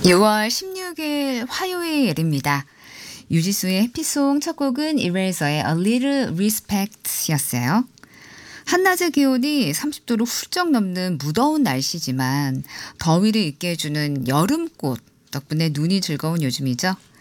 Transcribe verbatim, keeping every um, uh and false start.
유월 십육일 화요일입니다. 유지수의 해피송 첫 곡은 이레이저의 A Little Respect였어요. 한낮의 기온이 삼십 도를 훌쩍 넘는 무더운 날씨지만 더위를 잊게 해주는 여름꽃 덕분에 눈이 즐거운 요즘이죠.